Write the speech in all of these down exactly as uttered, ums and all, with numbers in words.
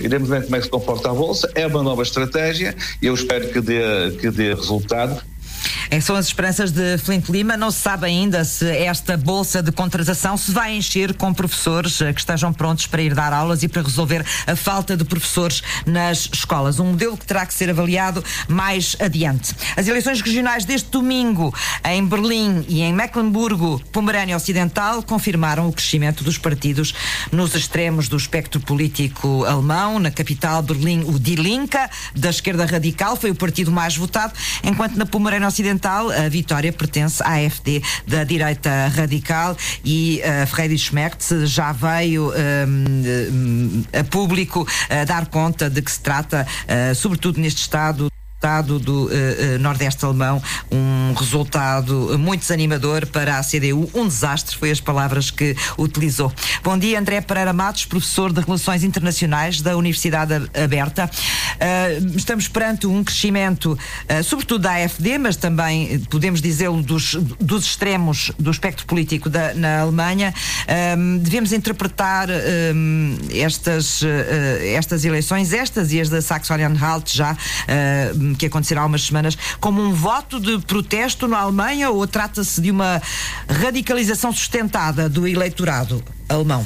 Iremos ver como é que se comporta a Bolsa. É uma nova estratégia e eu espero que dê, que dê resultado. São as esperanças de Filipe Lima. Não se sabe ainda se esta bolsa de contratação se vai encher com professores que estejam prontos para ir dar aulas e para resolver a falta de professores nas escolas. Um modelo que terá que ser avaliado mais adiante. As eleições regionais deste domingo em Berlim e em Mecklemburgo-Pomerânia Ocidental confirmaram o crescimento dos partidos nos extremos do espectro político alemão. Na capital, Berlim, o Die Linke, da esquerda radical, foi o partido mais votado, enquanto na Pomerânia Ocidental a vitória pertence à AfD, da direita radical, e uh, Friedrich Merz já veio um, a público uh, dar conta de que se trata, uh, sobretudo neste estado Estado do uh, uh, Nordeste alemão, um resultado muito desanimador para a C D U, um desastre, foi as palavras que utilizou. Bom dia, André Pereira Matos, professor de Relações Internacionais da Universidade Aberta. Uh, estamos perante um crescimento, uh, sobretudo da AfD, mas também, podemos dizê-lo, dos, dos extremos do espectro político da, na Alemanha. Uh, devemos interpretar uh, estas, uh, estas eleições, estas e as da Saxony-Anhalt já, uh, que acontecerá há umas semanas, como um voto de protesto na Alemanha, ou trata-se de uma radicalização sustentada do eleitorado alemão?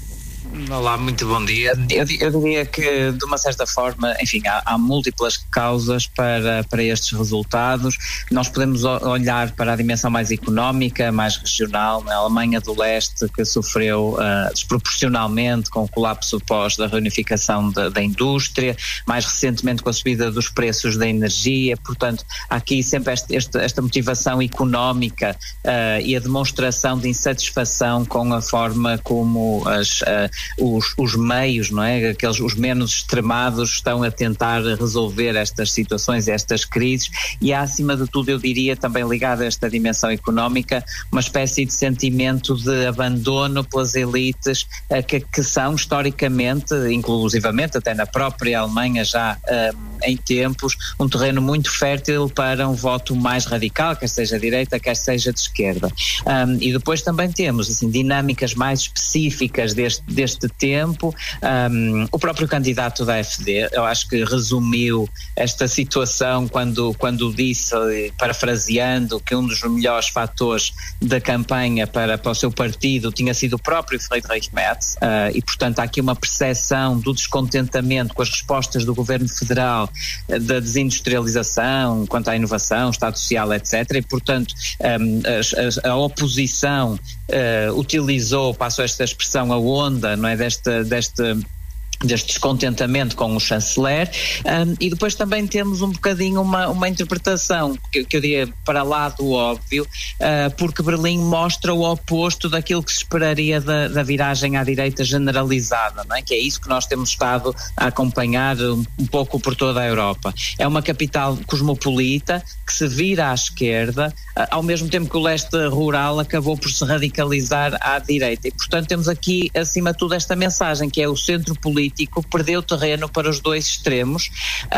Olá, muito bom dia. Eu, eu diria que, de uma certa forma, enfim, há, há múltiplas causas para, para estes resultados. Nós podemos olhar para a dimensão mais económica, mais regional, na Alemanha do Leste, que sofreu uh, desproporcionalmente com o colapso pós da reunificação da, da indústria, mais recentemente com a subida dos preços da energia. Portanto, há aqui sempre este, este, esta motivação económica uh, e a demonstração de insatisfação com a forma como as uh, Os, os meios, não é? Aqueles, os menos extremados estão a tentar resolver estas situações, estas crises, e há, acima de tudo, eu diria, também ligado a esta dimensão económica, uma espécie de sentimento de abandono pelas elites uh, que, que são historicamente, inclusivamente até na própria Alemanha já uh, em tempos, um terreno muito fértil para um voto mais radical, quer seja direita, quer seja de esquerda. Um, e depois também temos assim, dinâmicas mais específicas deste, deste tempo. Um, o próprio candidato da AfD, eu acho que resumiu esta situação quando, quando disse, parafraseando, que um dos melhores fatores da campanha para, para o seu partido tinha sido o próprio Friedrich Merz, uh, e portanto há aqui uma percepção do descontentamento com as respostas do governo federal, da desindustrialização, quanto à inovação, Estado Social, etcétera. E, portanto, um, a, a, a oposição uh, utilizou, passo esta expressão, a onda, não é, desta, desta deste descontentamento com o chanceler, um, e depois também temos um bocadinho uma, uma interpretação que, que eu diria para lá do óbvio, uh, porque Berlim mostra o oposto daquilo que se esperaria da, da viragem à direita generalizada, não é? Que é isso que nós temos estado a acompanhar um, um pouco por toda a Europa. É uma capital cosmopolita que se vira à esquerda, uh, ao mesmo tempo que o leste rural acabou por se radicalizar à direita, e portanto temos aqui acima de tudo esta mensagem que é o centro político perdeu terreno para os dois extremos,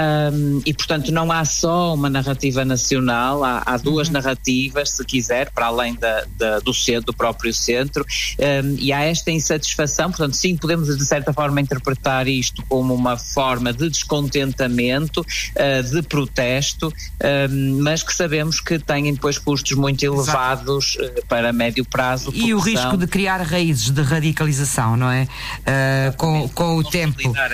um, e portanto não há só uma narrativa nacional, há, há duas uhum. narrativas, se quiser, para além da, da, do centro, do próprio centro, um, e há esta insatisfação. Portanto sim, podemos de certa forma interpretar isto como uma forma de descontentamento, uh, de protesto, um, mas que sabemos que têm depois custos muito elevados uh, para médio prazo. E o risco de criar raízes de radicalização, não é? Uh, com, com o tempo.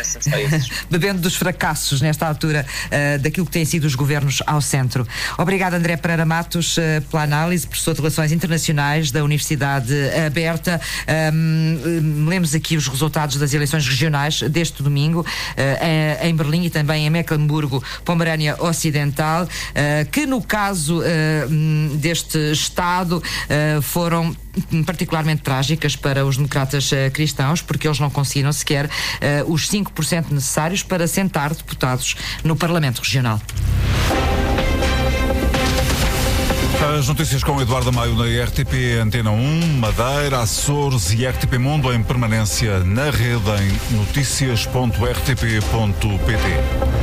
Bebendo dos fracassos nesta altura uh, daquilo que têm sido os governos ao centro. Obrigada, André Pereira Matos, uh, pela análise, professor de Relações Internacionais da Universidade Aberta. Um, lemos aqui os resultados das eleições regionais deste domingo, uh, em Berlim e também em Mecklemburgo-Pomerânia Ocidental, uh, que no caso uh, deste Estado uh, foram particularmente trágicas para os democratas uh, cristãos, porque eles não conseguiram sequer uh, os cinco por cento necessários para sentar deputados no Parlamento Regional. As notícias com Eduardo Maio na R T P Antena um, Madeira, Açores e R T P Mundo em permanência na rede em noticias ponto r t p ponto p t.